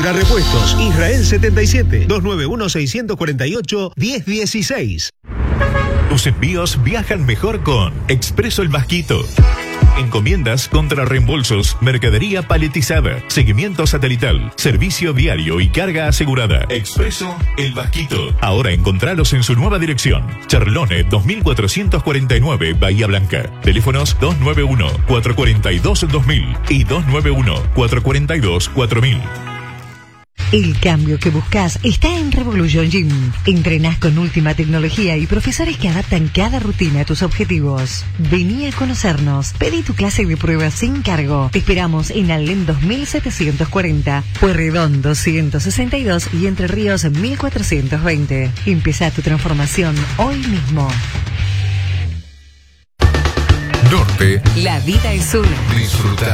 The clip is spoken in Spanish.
Purga Repuestos, Israel 77, 291-648-1016. Tus envíos viajan mejor con Expreso El Vasquito. Encomiendas contra reembolsos, mercadería paletizada, seguimiento satelital, servicio diario y carga asegurada. Expreso El Vasquito. Ahora encontralos en su nueva dirección. Charlone 2449, Bahía Blanca. Teléfonos 291-442-2000 y 291-442-4000. El cambio que buscas está en Revolution Gym. Entrenás con última tecnología y profesores que adaptan cada rutina a tus objetivos. Vení a conocernos. Pedí tu clase de prueba sin cargo. Te esperamos en Alem 2740, Pueyrredón 262 y Entre Ríos 1420. Empieza tu transformación hoy mismo. Norte. La vida es una. Disfruta.